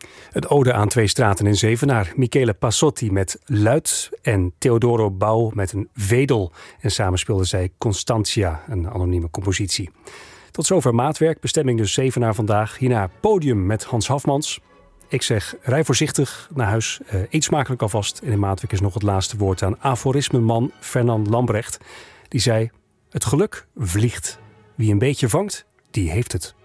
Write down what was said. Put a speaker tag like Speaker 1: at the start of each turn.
Speaker 1: Een ode aan twee straten in Zevenaar. Michele Passotti met Luid en Theodoro Bouw met een vedel. En samen speelden zij Constantia, een anonieme compositie. Tot zover Maatwerk, bestemming dus Zevenaar vandaag. Hierna Podium met Hans Hafmans. Ik zeg, rij voorzichtig naar huis. Eet smakelijk alvast. En in Maatwerk is nog het laatste woord aan aforismenman Fernand Lambrecht. Die zei, het geluk vliegt. Wie een beetje vangt, die heeft het.